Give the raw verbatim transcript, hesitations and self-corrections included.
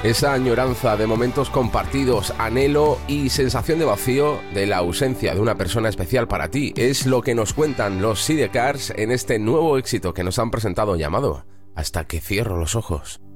Esa añoranza de momentos compartidos, anhelo y sensación de vacío de la ausencia de una persona especial para ti es lo que nos cuentan los Sidecars en este nuevo éxito que nos han presentado llamado Hasta que cierro los ojos.